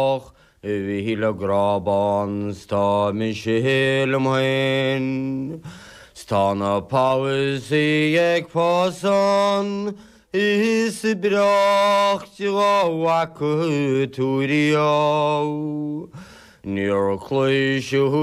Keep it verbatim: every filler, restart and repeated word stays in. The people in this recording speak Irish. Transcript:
Vihila graban sta Michel mhain Stana pausi eg pasan Is bracht wa turio Nir cloishu